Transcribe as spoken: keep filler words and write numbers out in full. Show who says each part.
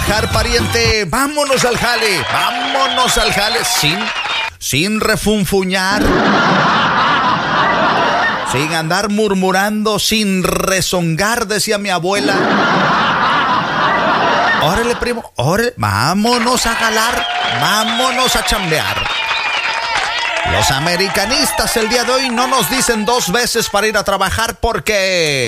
Speaker 1: trabajar, pariente. Vámonos al jale, vámonos al jale sin, sin refunfuñar, sin andar murmurando, sin rezongar, decía mi abuela. Órale, primo, órale, vámonos a jalar, vámonos a chambear. Los americanistas el día de hoy no nos dicen dos veces para ir a trabajar porque...